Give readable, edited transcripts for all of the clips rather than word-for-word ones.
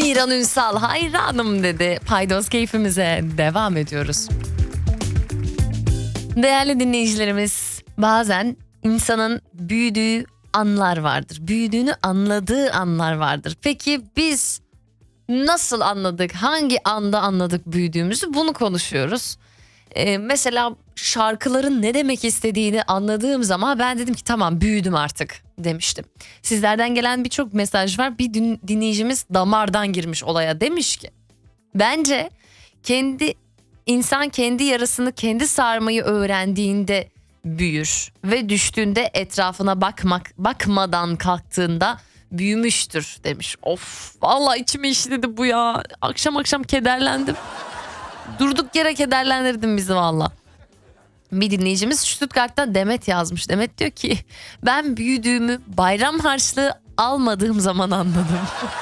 Miran Ünsal hayranım dedi. Paydos keyfimize devam ediyoruz. Değerli dinleyicilerimiz, bazen insanın büyüdüğü anlar vardır. Büyüdüğünü anladığı anlar vardır. Peki biz nasıl anladık? Hangi anda anladık büyüdüğümüzü? Bunu konuşuyoruz. Mesela şarkıların ne demek istediğini anladığım zaman ben dedim ki tamam büyüdüm artık demiştim. Sizlerden gelen birçok mesaj var. Bir dinleyicimiz damardan girmiş olaya, demiş ki bence insan kendi yarasını kendi sarmayı öğrendiğinde büyür ve düştüğünde etrafına bakmadan kalktığında büyümüştür demiş. Of, vallahi içime işledi bu ya. Akşam akşam kederlendim. Durduk yere kederlendirdin bizi valla. Bir dinleyicimiz Stuttgart'tan Demet yazmış. Demet diyor ki ben büyüdüğümü bayram harçlığı almadığım zaman anladım.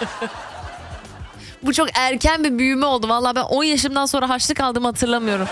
Bu çok erken bir büyüme oldu. Valla ben 10 yaşımdan sonra harçlık aldığımı hatırlamıyorum.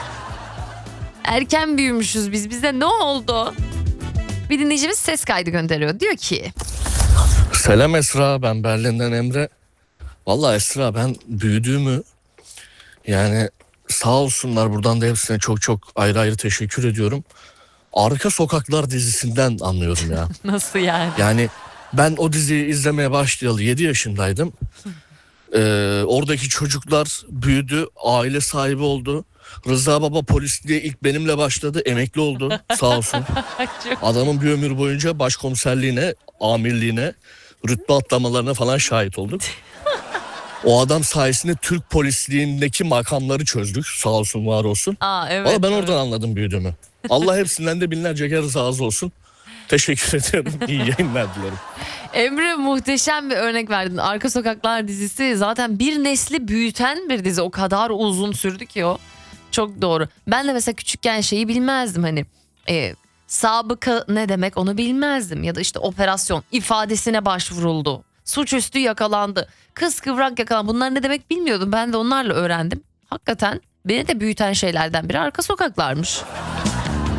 Erken büyümüşüz biz. Bize ne oldu? Bir dinleyicimiz ses kaydı gönderiyor. Diyor ki Selam Esra, ben Berlin'den Emre. Vallahi Esra, ben büyüdüğümü, yani sağ olsunlar, buradan da hepsine çok çok ayrı ayrı teşekkür ediyorum. Arka Sokaklar dizisinden anlıyorum ya. nasıl yani? Yani ben o diziyi izlemeye başlayalı 7 yaşındaydım. Oradaki çocuklar büyüdü, aile sahibi oldu. Rıza Baba polisliğe ilk benimle başladı, emekli oldu sağ olsun. Adamın bir ömür boyunca başkomiserliğine, amirliğine, rütbe atlamalarına falan şahit olduk. O adam sayesinde Türk polisliğindeki makamları çözdük, sağ olsun var olsun. Evet. Valla ben oradan anladım büyüdüğümü. Allah hepsinden de binlerce kere razı olsun. Teşekkür ederim. İyi yayınlar dilerim. Emre, muhteşem bir örnek verdin. Arka Sokaklar dizisi zaten bir nesli büyüten bir dizi. O kadar uzun sürdü ki o. Çok doğru. Ben de mesela küçükken şeyi bilmezdim, hani sabıka ne demek onu bilmezdim. Ya da işte operasyon ifadesine başvuruldu. Suçüstü yakalandı. Kız kıvrak yakalandı. Bunlar ne demek bilmiyordum. Ben de onlarla öğrendim. Hakikaten beni de büyüten şeylerden biri Arka Sokaklarmış.